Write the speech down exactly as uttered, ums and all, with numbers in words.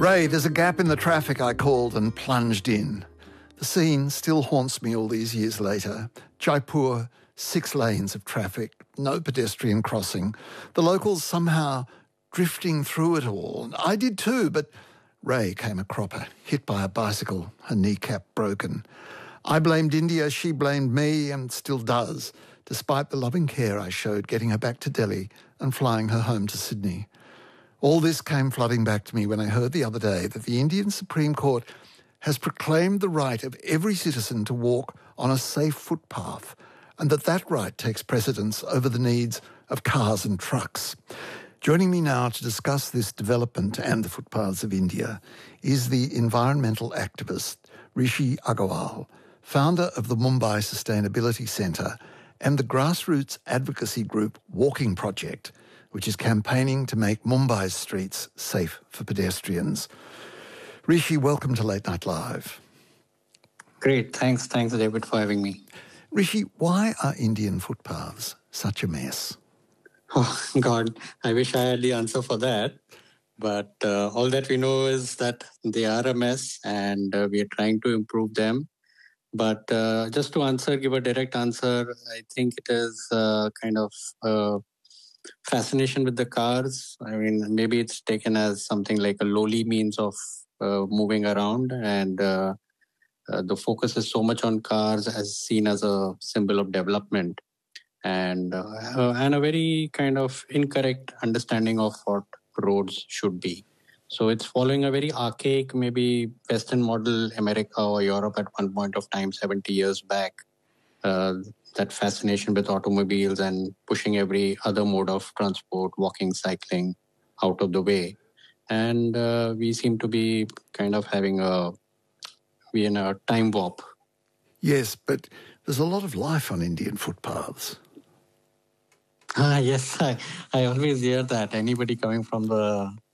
Ray, there's a gap in the traffic, I called and plunged in. The scene still haunts me all these years later. Jaipur, six lanes of traffic, no pedestrian crossing. The locals somehow drifting through it all. I did too, but Ray came a cropper, hit by a bicycle, her kneecap broken. I blamed India, she blamed me, and still does, despite the loving care I showed getting her back to Delhi and flying her home to Sydney. All this came flooding back to me when I heard the other day that the Indian Supreme Court has proclaimed the right of every citizen to walk on a safe footpath, and that that right takes precedence over the needs of cars and trucks. Joining me now to discuss this development and the footpaths of India is the environmental activist Rishi Agarwal, founder of the Mumbai Sustainability Centre and the grassroots advocacy group Walking Project, which is campaigning to make Mumbai's streets safe for pedestrians. Rishi, welcome to Late Night Live. Great. Thanks. Thanks, David, for having me. Rishi, why are Indian footpaths such a mess? Oh, God, I wish I had the answer for that. But uh, all that we know is that they are a mess and uh, we are trying to improve them. But uh, just to answer, give a direct answer, I think it is uh, kind of uh, fascination with the cars. I mean, maybe it's taken as something like a lowly means of uh, moving around, and uh, uh, the focus is so much on cars as seen as a symbol of development, and uh, uh, and a very kind of incorrect understanding of what roads should be. So it's following a very archaic, maybe Western model, America or Europe at one point of time, seventy years back. Uh, that fascination with automobiles and pushing every other mode of transport, walking, cycling, out of the way. And uh, we seem to be kind of having a, we in a time warp. Yes, but there's a lot of life on Indian footpaths. Ah, yes, I, I always hear that. Anybody coming from the